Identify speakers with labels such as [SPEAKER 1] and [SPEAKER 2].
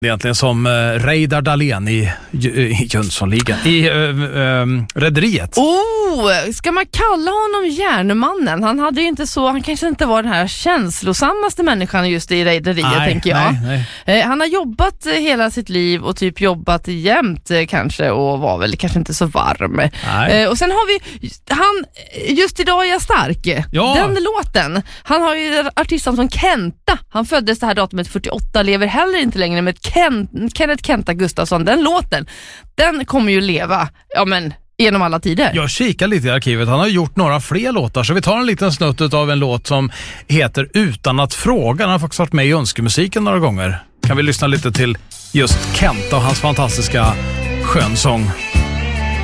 [SPEAKER 1] Egentligen som Reidar Dahlén i Jönssonligan, i Rederiet.
[SPEAKER 2] Ska man kalla honom Järnmannen? Han hade ju inte så, han kanske inte var den här känslosammaste människan just i Rederiet, tänker jag. Nej. Han har jobbat hela sitt liv och typ jobbat jämt kanske, och var väl kanske inte så varm. Och sen har vi Just idag är jag stark. Ja. Den låten. Han har ju artisten som Kenta. Han föddes det här datumet 48, lever heller inte längre, med Kenneth Kenta Gustafsson. Den låten, den kommer ju leva genom alla tider. Jag kikar lite i arkivet. Han har gjort några fler låtar, så vi tar en liten snutt av en låt som heter Utan att fråga. Han har faktiskt varit med i Önskemusiken några gånger. Kan vi lyssna lite till just Kenta och hans fantastiska skönsång.